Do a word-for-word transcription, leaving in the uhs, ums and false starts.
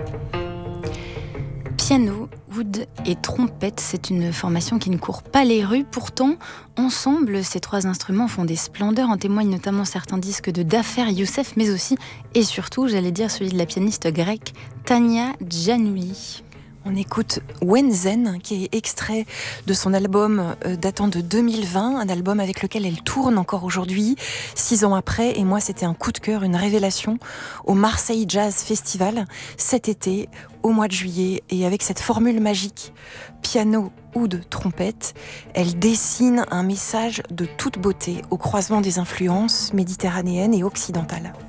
Piano, oud et trompette, c'est une formation qui ne court pas les rues. Pourtant, ensemble, ces trois instruments font des splendeurs. En témoignent notamment certains disques de Dafer Youssef, mais aussi, et surtout, j'allais dire, celui de la pianiste grecque Tania Giannouli. On écoute Wenzen, qui est extrait de son album euh, datant de deux mille vingt, un album avec lequel elle tourne encore aujourd'hui, six ans après. Et moi, c'était un coup de cœur, une révélation au Marseille Jazz Festival cet été, au mois de juillet. Et avec cette formule magique, piano, oud, trompette, elle dessine un message de toute beauté au croisement des influences méditerranéennes et occidentales.